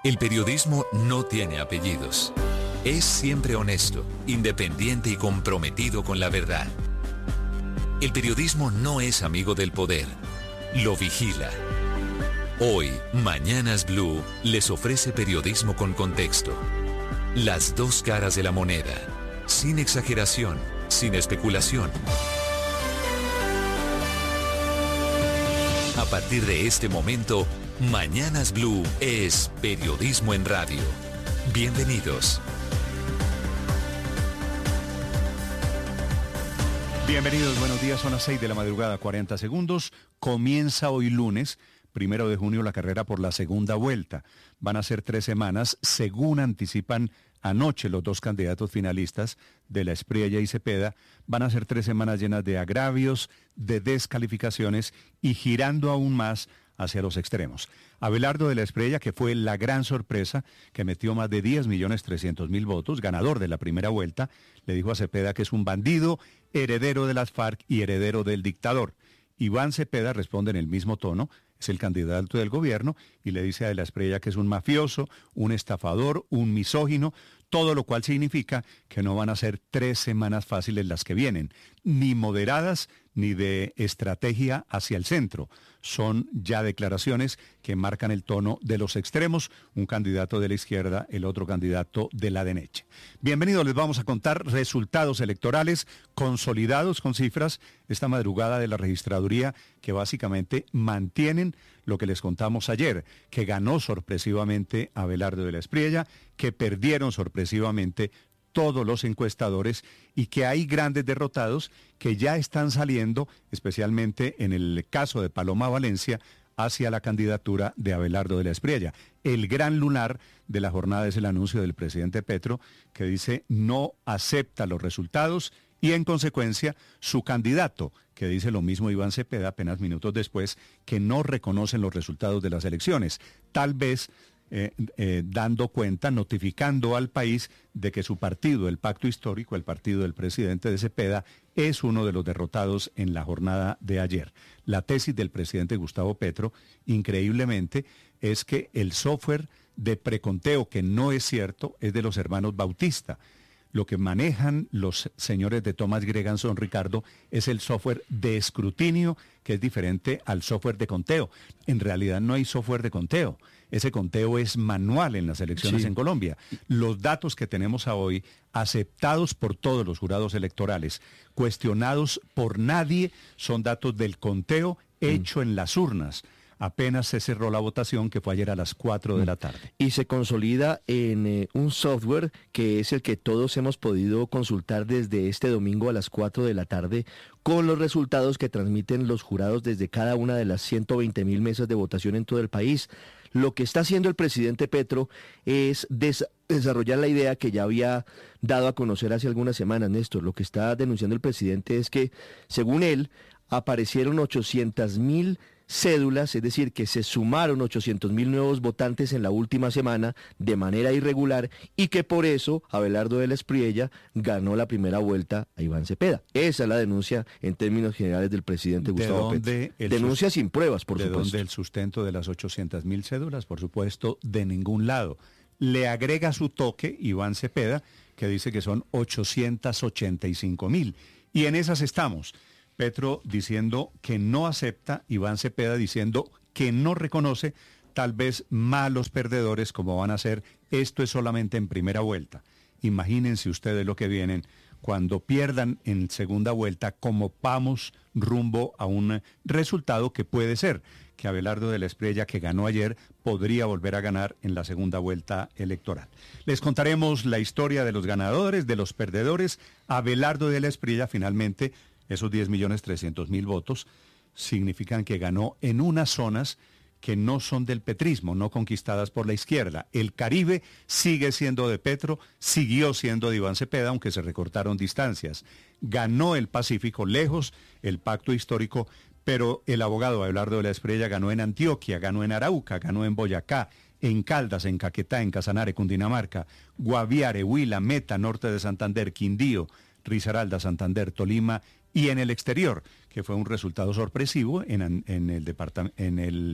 El periodismo no tiene apellidos. Es siempre honesto, independiente y comprometido con la verdad. El periodismo no es amigo del poder, lo vigila. Hoy, Mañanas Blue les ofrece periodismo con contexto. Las dos caras de la moneda, sin exageración, sin especulación. A partir de este momento, Mañanas Blue es periodismo en radio. Bienvenidos. Bienvenidos, buenos días, son las 6 de la madrugada, 40 segundos. Comienza hoy lunes, 1 de junio, la carrera por la segunda vuelta. Van a ser 3 semanas, según anticipan anoche los dos candidatos finalistas de la Espriella y Cepeda. Van a ser 3 semanas llenas de agravios, de descalificaciones y girando aún más hacia los extremos. Abelardo de la Espriella, que fue la gran sorpresa, que metió más de 10.300.000 votos, ganador de la primera vuelta, le dijo a Cepeda que es un bandido, heredero de las FARC y heredero del dictador. Iván Cepeda responde en el mismo tono, es el candidato del gobierno, y le dice a de la Espriella que es un mafioso, un estafador, un misógino, todo lo cual significa que no van a ser 3 semanas fáciles las que vienen, ni moderadas ni de estrategia hacia el centro. Son ya declaraciones que marcan el tono de los extremos, un candidato de la izquierda, el otro candidato de la derecha. Bienvenidos, les vamos a contar resultados electorales consolidados con cifras esta madrugada de la registraduría que básicamente mantienen lo que les contamos ayer, que ganó sorpresivamente Abelardo de la Espriella, que perdieron sorpresivamente todos los encuestadores y que hay grandes derrotados que ya están saliendo, especialmente en el caso de Paloma Valencia, hacia la candidatura de Abelardo de la Espriella. El gran lunar de la jornada es el anuncio del presidente Petro, que dice no acepta los resultados y en consecuencia su candidato, que dice lo mismo Iván Cepeda apenas minutos después, que no reconocen los resultados de las elecciones. Tal vez dando cuenta, notificando al país de que su partido, el Pacto Histórico, el partido del presidente de Cepeda, es uno de los derrotados en la jornada de ayer. La tesis del presidente Gustavo Petro, increíblemente, es que el software de preconteo, que no es cierto, es de los hermanos Bautista. Lo que manejan los señores de Thomas Greganson, Ricardo, es el software de escrutinio, que es diferente al software de conteo. En realidad no hay software de conteo. Ese conteo es manual en las elecciones en Colombia. Los datos que tenemos a hoy, aceptados por todos los jurados electorales, cuestionados por nadie, son datos del conteo hecho en las urnas. Apenas se cerró la votación, que fue ayer a las 4 de la tarde. Y se consolida en un software que es el que todos hemos podido consultar desde este domingo a las 4 de la tarde, con los resultados que transmiten los jurados desde cada una de las 120.000 mesas de votación en todo el país. Lo que está haciendo el presidente Petro es desarrollar la idea que ya había dado a conocer hace algunas semanas, Néstor. Lo que está denunciando el presidente es que, según él, aparecieron 800.000 cédulas, es decir, que se sumaron 800.000 nuevos votantes en la última semana de manera irregular y que por eso Abelardo de la Espriella ganó la primera vuelta a Iván Cepeda. Esa es la denuncia en términos generales del presidente Gustavo Petro. Denuncia sin pruebas, por supuesto. ¿De dónde el sustento de las 800.000 cédulas? Por supuesto, de ningún lado. Le agrega su toque Iván Cepeda, que dice que son 885.000. Y en esas estamos. Petro diciendo que no acepta, Iván Cepeda diciendo que no reconoce, tal vez malos perdedores como van a ser. Esto es solamente en primera vuelta. Imagínense ustedes lo que vienen cuando pierdan en segunda vuelta, como vamos rumbo a un resultado que puede ser que Abelardo de la Espriella, que ganó ayer, podría volver a ganar en la segunda vuelta electoral. Les contaremos la historia de los ganadores, de los perdedores. Abelardo de la Espriella finalmente, esos 10.300.000 votos significan que ganó en unas zonas que no son del petrismo, no conquistadas por la izquierda. El Caribe sigue siendo de Petro, siguió siendo de Iván Cepeda, aunque se recortaron distancias. Ganó el Pacífico, lejos, el Pacto Histórico, pero el abogado Abelardo de la Espriella ganó en Antioquia, ganó en Arauca, ganó en Boyacá, en Caldas, en Caquetá, en Casanare, Cundinamarca, Guaviare, Huila, Meta, norte de Santander, Quindío, Risaralda, Santander, Tolima y en el exterior, que fue un resultado sorpresivo en el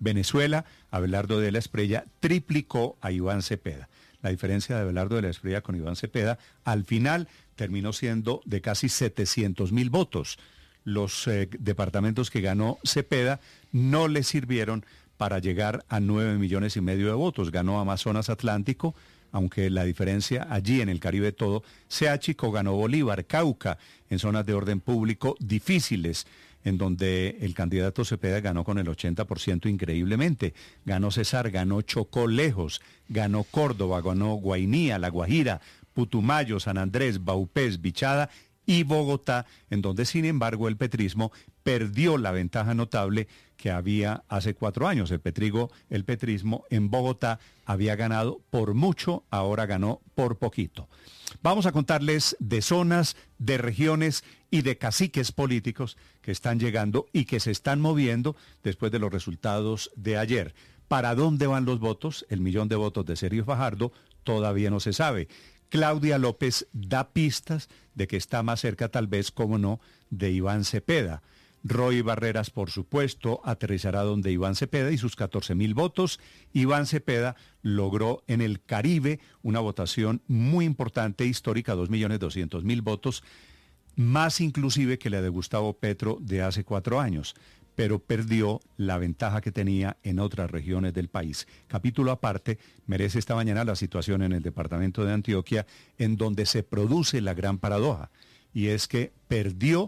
Venezuela, Abelardo de la Espriella triplicó a Iván Cepeda. La diferencia de Abelardo de la Espriella con Iván Cepeda al final terminó siendo de casi 700.000 votos. Los departamentos que ganó Cepeda no le sirvieron para llegar a 9,5 millones de votos. Ganó Amazonas Atlántico, aunque la diferencia allí en el Caribe todo se achicó. Ganó Bolívar, Cauca, en zonas de orden público difíciles, en donde el candidato Cepeda ganó con el 80% increíblemente. Ganó Cesar, ganó Chocó lejos, ganó Córdoba, ganó Guainía, La Guajira, Putumayo, San Andrés, Baupés, Bichada y Bogotá, en donde sin embargo el petrismo perdió la ventaja notable que había hace 4 años. El petrismo en Bogotá había ganado por mucho, ahora ganó por poquito. Vamos a contarles de zonas, de regiones y de caciques políticos que están llegando y que se están moviendo después de los resultados de ayer. ¿Para dónde van los votos? El 1.000.000 de votos de Sergio Fajardo todavía no se sabe. Claudia López da pistas de que está más cerca, tal vez, como no, de Iván Cepeda. Roy Barreras, por supuesto, aterrizará donde Iván Cepeda y sus 14.000 votos. Iván Cepeda logró en el Caribe una votación muy importante, histórica, 2.200.000 votos, más inclusive que la de Gustavo Petro de hace 4 años. Pero perdió la ventaja que tenía en otras regiones del país. Capítulo aparte merece esta mañana la situación en el departamento de Antioquia, en donde se produce la gran paradoja, y es que perdió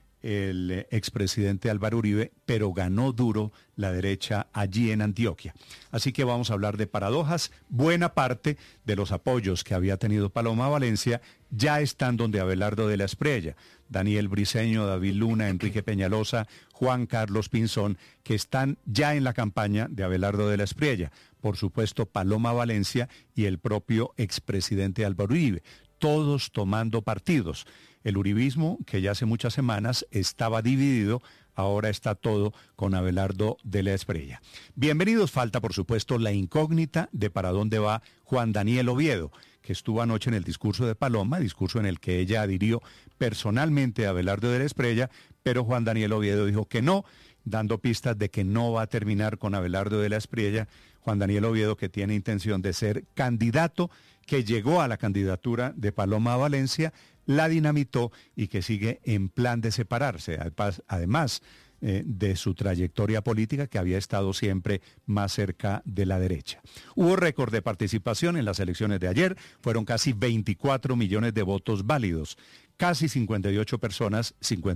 el expresidente Álvaro Uribe, pero ganó duro la derecha allí en Antioquia. Así que vamos a hablar de paradojas. Buena parte de los apoyos que había tenido Paloma Valencia ya están donde Abelardo de la Espriella. Daniel Briceño, David Luna, Enrique Peñalosa, Juan Carlos Pinzón, que están ya en la campaña de Abelardo de la Espriella. Por supuesto, Paloma Valencia y el propio expresidente Álvaro Uribe, todos tomando partidos. El uribismo, que ya hace muchas semanas estaba dividido, ahora está todo con Abelardo de la Espriella. Bienvenidos. Falta, por supuesto, la incógnita de para dónde va Juan Daniel Oviedo, que estuvo anoche en el discurso de Paloma, discurso en el que ella adhirió personalmente a Abelardo de la Espriella, pero Juan Daniel Oviedo dijo que no, dando pistas de que no va a terminar con Abelardo de la Espriella. Juan Daniel Oviedo, que tiene intención de ser candidato, que llegó a la candidatura de Paloma Valencia, la dinamitó y que sigue en plan de separarse, además de su trayectoria política, que había estado siempre más cerca de la derecha. Hubo récord de participación en las elecciones de ayer, fueron casi 24 millones de votos válidos, casi 58 personas,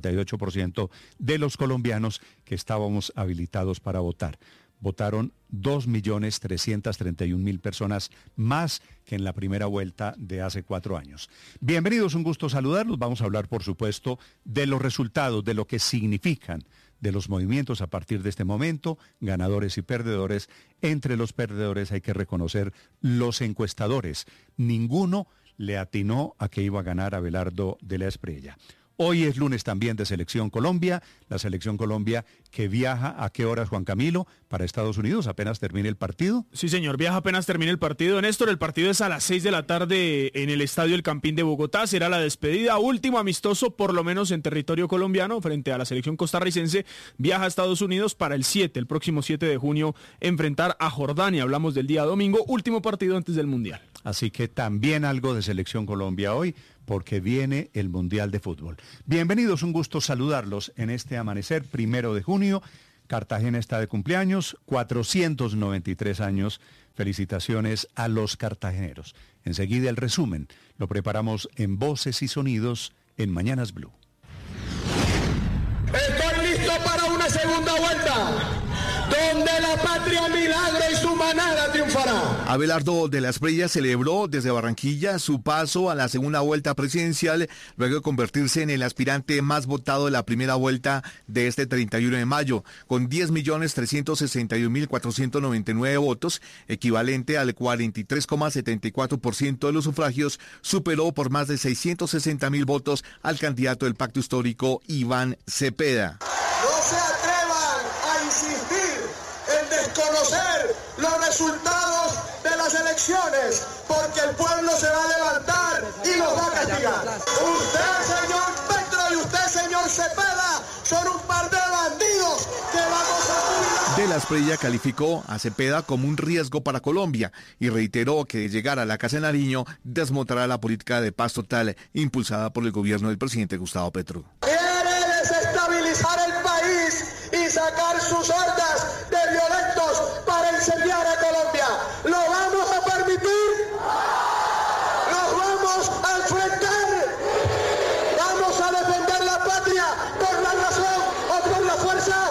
58% de los colombianos que estábamos habilitados para votar. Votaron 2.331.000 personas más que en la primera vuelta de hace 4 años. Bienvenidos, un gusto saludarlos. Vamos a hablar, por supuesto, de los resultados, de lo que significan, de los movimientos a partir de este momento, ganadores y perdedores. Entre los perdedores hay que reconocer los encuestadores. Ninguno le atinó a que iba a ganar Abelardo de la Espriella. Hoy es lunes también de Selección Colombia, la Selección Colombia que viaja, ¿a qué horas, Juan Camilo? Para Estados Unidos, apenas termine el partido. Sí, señor, viaja apenas termine el partido. Néstor, el partido es a las 6 de la tarde en el Estadio El Campín de Bogotá. Será la despedida, último amistoso, por lo menos en territorio colombiano, frente a la selección costarricense. Viaja a Estados Unidos para el próximo 7 de junio, enfrentar a Jordania. Hablamos del día domingo, último partido antes del Mundial. Así que también algo de Selección Colombia hoy, porque viene el Mundial de Fútbol. Bienvenidos, un gusto saludarlos en este amanecer 1 de junio. Cartagena está de cumpleaños, 493 años. Felicitaciones a los cartageneros. Enseguida el resumen lo preparamos en Voces y Sonidos en Mañanas Blue. Estoy listo para una segunda vuelta, donde la patria milagro y su manada triunfará. Abelardo de la Espriella celebró desde Barranquilla su paso a la segunda vuelta presidencial, luego de convertirse en el aspirante más votado de la primera vuelta de este 31 de mayo, con 10.361.499 votos, equivalente al 43,74% de los sufragios. Superó por más de 660.000 votos al candidato del Pacto Histórico, Iván Cepeda. No se atrevan a insistir en desconocer los resultados de las elecciones, porque el pueblo se va a levantar y los va a castigar. Usted, señor Petro, y usted, señor Cepeda, son un par de bandidos que vamos a cuidar. De la la Asprilla calificó a Cepeda como un riesgo para Colombia y reiteró que de llegar a la Casa de Nariño desmontará la política de paz total impulsada por el gobierno del presidente Gustavo Petro. Quiere desestabilizar el país y sacar sus hordas de violentos para incendiar a Colombia. ¿Lo vamos a permitir? ¿Nos vamos a enfrentar? ¿Vamos a defender la patria por la razón o por la fuerza?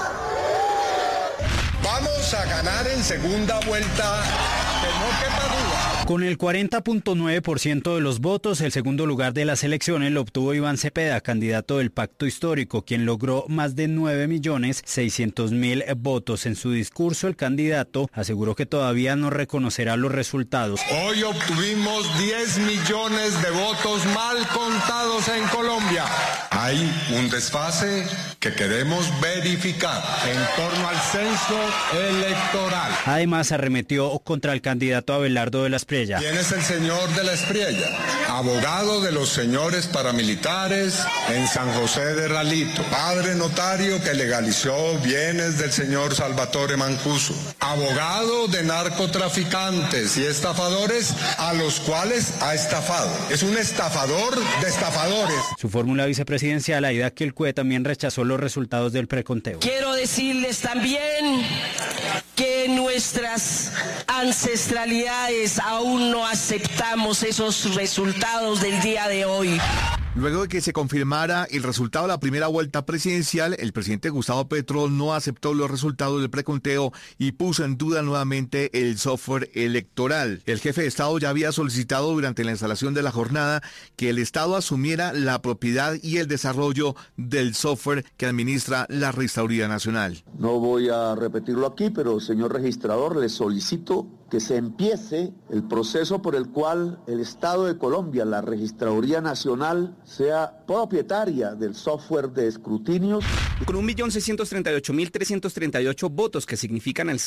Vamos a ganar en segunda vuelta, que no quepa duda. Con el 40.9% de los votos, el segundo lugar de las elecciones lo obtuvo Iván Cepeda, candidato del Pacto Histórico, quien logró más de 9.600.000 votos. En su discurso, el candidato aseguró que todavía no reconocerá los resultados. Hoy obtuvimos 10 millones de votos mal contados en Colombia. Hay un desfase que queremos verificar en torno al censo electoral. Además, arremetió contra el candidato Abelardo de la Espriella. ¿Quién es el señor de la Espriella? Abogado de los señores paramilitares en San José de Ralito. Padre notario que legalizó bienes del señor Salvatore Mancuso. Abogado de narcotraficantes y estafadores a los cuales ha estafado. Es un estafador de estafadores. Su fórmula vicepresidencial, Aida Quilcue, también rechazó los resultados del preconteo. Quiero decirles también que nuestras ancestralidades aún no aceptamos esos resultados del día de hoy. Luego de que se confirmara el resultado de la primera vuelta presidencial, el presidente Gustavo Petro no aceptó los resultados del preconteo y puso en duda nuevamente el software electoral. El jefe de Estado ya había solicitado durante la instalación de la jornada que el Estado asumiera la propiedad y el desarrollo del software que administra la Registraduría Nacional. No voy a repetirlo aquí, pero señor registrador, le solicito que se empiece el proceso por el cual el Estado de Colombia, la Registraduría Nacional, sea propietaria del software de escrutinios. Con 1.638.338 votos, que significan el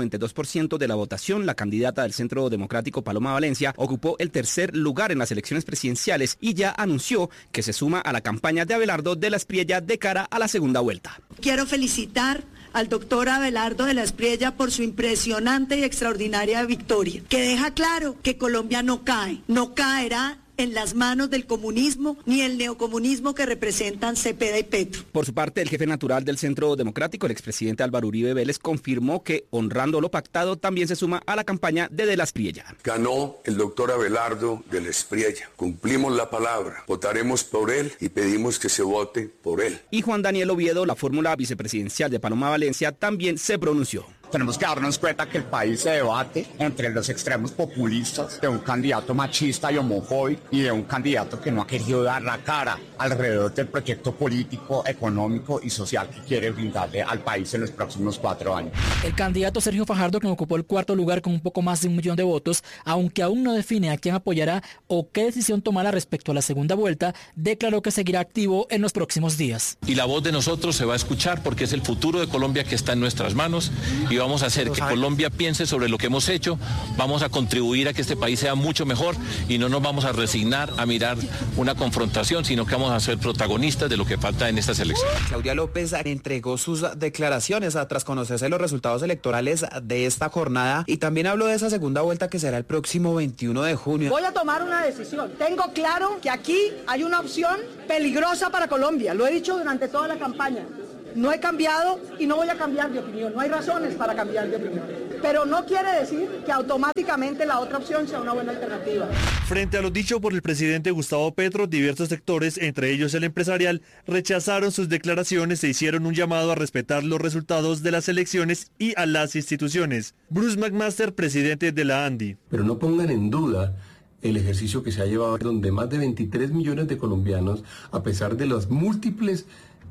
6,92% de la votación, la candidata del Centro Democrático Paloma Valencia ocupó el tercer lugar en las elecciones presidenciales y ya anunció que se suma a la campaña de Abelardo de la Espriella de cara a la segunda vuelta. Quiero felicitar al doctor Abelardo de la Espriella por su impresionante y extraordinaria victoria, que deja claro que Colombia no cae, no caerá en las manos del comunismo ni el neocomunismo que representan Cepeda y Petro. Por su parte, el jefe natural del Centro Democrático, el expresidente Álvaro Uribe Vélez, confirmó que, honrando lo pactado, también se suma a la campaña de la Espriella. Ganó el doctor Abelardo de la Espriella. Cumplimos la palabra, votaremos por él y pedimos que se vote por él. Y Juan Daniel Oviedo, la fórmula vicepresidencial de Paloma Valencia, también se pronunció. Tenemos que darnos cuenta que el país se debate entre los extremos populistas de un candidato machista y homofóbico y de un candidato que no ha querido dar la cara alrededor del proyecto político, económico y social que quiere brindarle al país en los próximos 4 años. El candidato Sergio Fajardo, que ocupó el cuarto lugar con un poco más de 1 millón de votos, aunque aún no define a quién apoyará o qué decisión tomará respecto a la segunda vuelta, declaró que seguirá activo en los próximos días. Y la voz de nosotros se va a escuchar porque es el futuro de Colombia que está en nuestras manos y vamos a hacer que Colombia piense sobre lo que hemos hecho, vamos a contribuir a que este país sea mucho mejor y no nos vamos a resignar a mirar una confrontación, sino que vamos a ser protagonistas de lo que falta en estas elecciones. Claudia López entregó sus declaraciones tras conocerse los resultados electorales de esta jornada y también habló de esa segunda vuelta que será el próximo 21 de junio. Voy a tomar una decisión. Tengo claro que aquí hay una opción peligrosa para Colombia, lo he dicho durante toda la campaña. No he cambiado y no voy a cambiar de opinión, no hay razones para cambiar de opinión. Pero no quiere decir que automáticamente la otra opción sea una buena alternativa. Frente a lo dicho por el presidente Gustavo Petro, diversos sectores, entre ellos el empresarial, rechazaron sus declaraciones e hicieron un llamado a respetar los resultados de las elecciones y a las instituciones. Bruce McMaster, presidente de la ANDI. Pero no pongan en duda el ejercicio que se ha llevado, donde más de 23 millones de colombianos, a pesar de los múltiples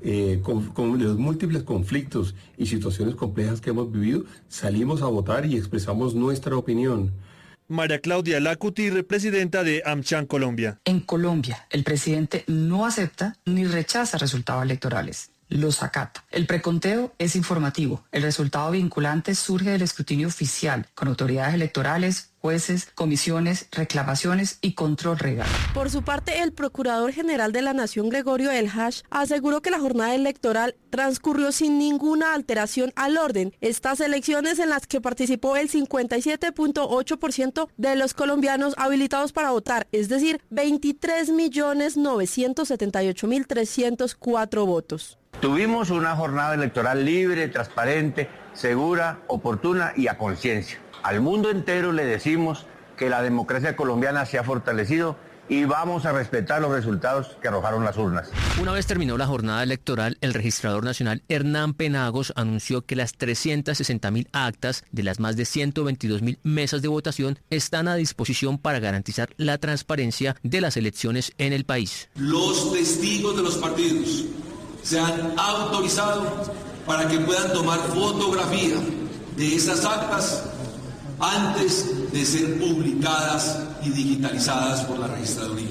con los múltiples conflictos y situaciones complejas que hemos vivido, salimos a votar y expresamos nuestra opinión. María Claudia Lacutir, presidenta de AmCham Colombia. En Colombia, el presidente no acepta ni rechaza resultados electorales. los acata. El preconteo es informativo. El resultado vinculante surge del escrutinio oficial con autoridades electorales, jueces, comisiones, reclamaciones y control regal. Por su parte, el Procurador General de la Nación, Gregorio Elhash, aseguró que la jornada electoral transcurrió sin ninguna alteración al orden. Estas elecciones, en las que participó el 57.8% de los colombianos habilitados para votar, es decir, 23.978.304 votos. Tuvimos una jornada electoral libre, transparente, segura, oportuna y a conciencia. Al mundo entero le decimos que la democracia colombiana se ha fortalecido y vamos a respetar los resultados que arrojaron las urnas. Una vez terminó la jornada electoral, el registrador nacional Hernán Penagos anunció que las 360.000 actas de las más de 122.000 mesas de votación están a disposición para garantizar la transparencia de las elecciones en el país. Los testigos de los partidos se han autorizado para que puedan tomar fotografía de esas actas antes de ser publicadas y digitalizadas por la registraduría.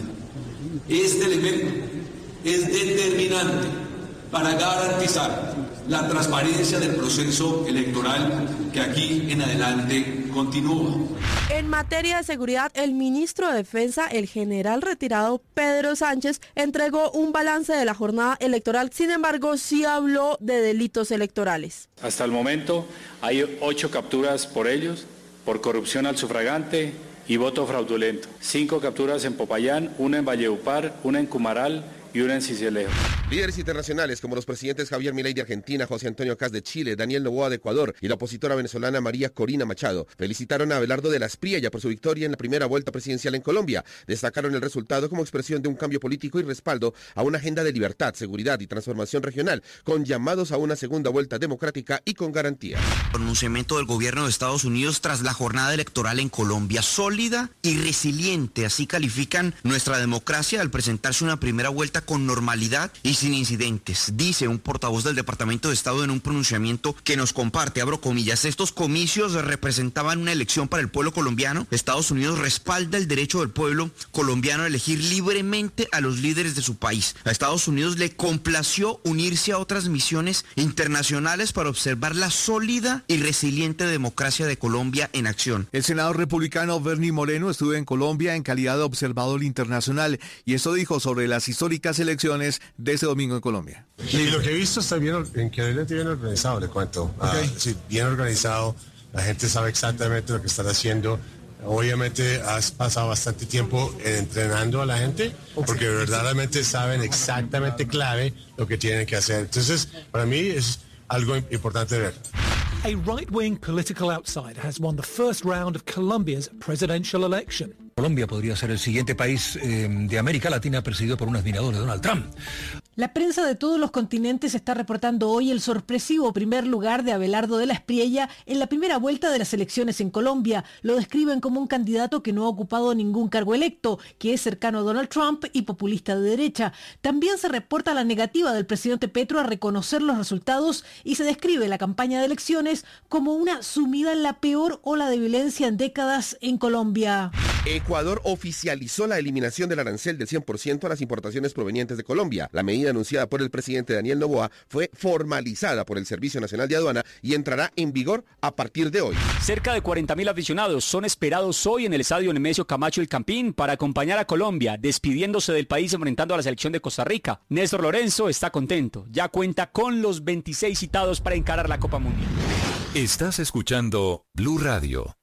Este elemento es determinante para garantizar la transparencia del proceso electoral que aquí en adelante continúa. En materia de seguridad, el ministro de Defensa, el general retirado Pedro Sánchez, entregó un balance de la jornada electoral. Sin embargo, sí habló de delitos electorales. Hasta el momento hay 8 capturas por ellos, por corrupción al sufragante y voto fraudulento. 5 capturas en Popayán, 1 en Valledupar, 1 en Cumaral y 1 en Sincelejo. Líderes internacionales como los presidentes Javier Milei de Argentina, José Antonio Kast de Chile, Daniel Noboa de Ecuador y la opositora venezolana María Corina Machado felicitaron a Abelardo de la Espriella por su victoria en la primera vuelta presidencial en Colombia. Destacaron el resultado como expresión de un cambio político y respaldo a una agenda de libertad, seguridad y transformación regional, con llamados a una segunda vuelta democrática y con garantías. Pronunciamiento del gobierno de Estados Unidos tras la jornada electoral en Colombia, sólida y resiliente, así califican nuestra democracia al presentarse una primera vuelta con normalidad y sin incidentes, dice un portavoz del Departamento de Estado en un pronunciamiento que nos comparte, abro comillas, estos comicios representaban una elección para el pueblo colombiano. Estados Unidos respalda el derecho del pueblo colombiano a elegir libremente a los líderes de su país. A Estados Unidos le complació unirse a otras misiones internacionales para observar la sólida y resiliente democracia de Colombia en acción. El senador republicano Bernie Moreno estuvo en Colombia en calidad de observador internacional y esto dijo sobre las históricas elecciones de ese domingo en Colombia. Y lo que he visto está increíblemente bien organizado, le cuento. Sí, bien organizado, la gente sabe exactamente lo que están haciendo. Obviamente has pasado bastante tiempo entrenando a la gente porque verdaderamente saben exactamente clave lo que tienen que hacer. Entonces, para mí es algo importante ver. A right-wing political outsider has won the first round of Colombia's presidential election. Colombia podría ser el siguiente país de América Latina presidido por un admirador de Donald Trump. La prensa de todos los continentes está reportando hoy el sorpresivo primer lugar de Abelardo de la Espriella en la primera vuelta de las elecciones en Colombia. Lo describen como un candidato que no ha ocupado ningún cargo electo, que es cercano a Donald Trump y populista de derecha. También se reporta la negativa del presidente Petro a reconocer los resultados y se describe la campaña de elecciones como una sumida en la peor ola de violencia en décadas en Colombia. Ecuador oficializó la eliminación del arancel del 100% a las importaciones provenientes de Colombia. La medida anunciada por el presidente Daniel Noboa fue formalizada por el Servicio Nacional de Aduana y entrará en vigor a partir de hoy. Cerca de 40.000 aficionados son esperados hoy en el estadio Nemesio Camacho El Campín para acompañar a Colombia, despidiéndose del país enfrentando a la selección de Costa Rica. Néstor Lorenzo está contento, ya cuenta con los 26 citados para encarar la Copa Mundial. Estás escuchando Blue Radio.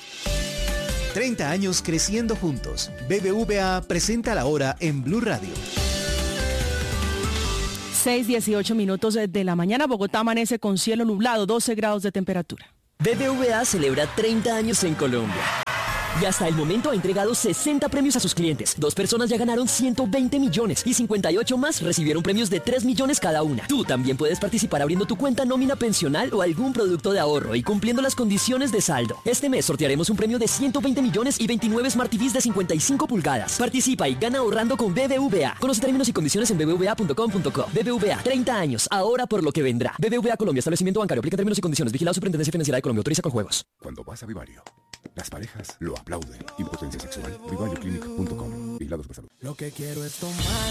30 años creciendo juntos. BBVA presenta la hora en Blue Radio. 6:18 de la mañana. Bogotá amanece con cielo nublado, 12 grados de temperatura. BBVA celebra 30 años en Colombia. Y hasta el momento ha entregado 60 premios a sus clientes. 2 personas ya ganaron 120 millones y 58 más recibieron premios de 3 millones cada una. Tú también puedes participar abriendo tu cuenta nómina pensional o algún producto de ahorro y cumpliendo las condiciones de saldo. Este mes sortearemos un premio de 120 millones y 29 Smart TVs de 55 pulgadas. Participa y gana ahorrando con BBVA. Conoce términos y condiciones en bbva.com.co. BBVA, 30 años, ahora por lo que vendrá. BBVA Colombia, establecimiento bancario, aplica términos y condiciones. Vigilado Superintendencia Financiera de Colombia, autoriza con juegos. Cuando vas a Vivario, las parejas lo aplauden. Impotencia sexual, vivarioclinic.com. Vigilados por salud. Lo que quiero es tomar.